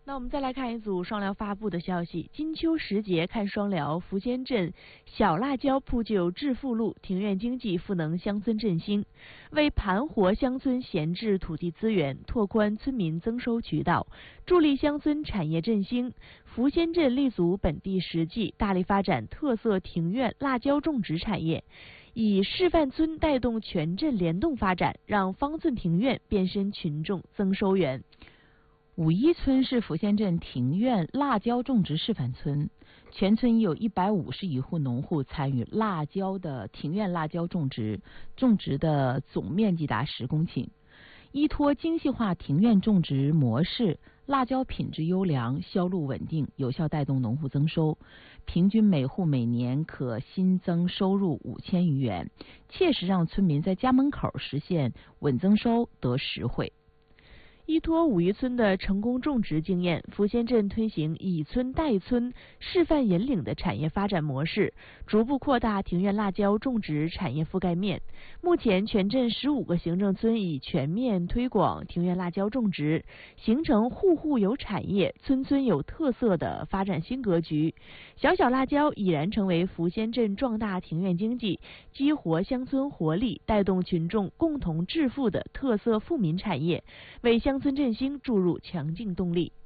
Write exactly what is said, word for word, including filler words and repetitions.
那我们再来看一组双疗发布的消息：金秋时节看双疗，福仙镇小辣椒铺就致富路，庭院经济赋能乡村振兴，为盘活乡村闲置土地资源，拓宽村民增收渠道，助力乡村产业振兴。福仙镇立足本地实际，大力发展特色庭院辣椒种植产业，以示范村带动全镇联动发展，让方寸庭院变身群众增收源。 五一村是福仙镇庭院辣椒种植示范村，全村已有一百五十余户农户参与辣椒的庭院辣椒种植，种植的总面积达十公顷。依托精细化庭院种植模式，辣椒品质优良，销路稳定，有效带动农户增收，平均每户每年可新增收入五千余元，切实让村民在家门口实现稳增收得实惠。 依托五一村的成功种植经验，福仙镇推行以村带村、示范引领的产业发展模式，逐步扩大庭院辣椒种植产业覆盖面。目前，全镇十五个行政村已全面推广庭院辣椒种植，形成户户有产业、村村有特色的发展新格局。小小辣椒已然成为福仙镇壮大庭院经济、激活乡村活力、带动群众共同致富的特色富民产业，为乡村振兴注入强劲动力。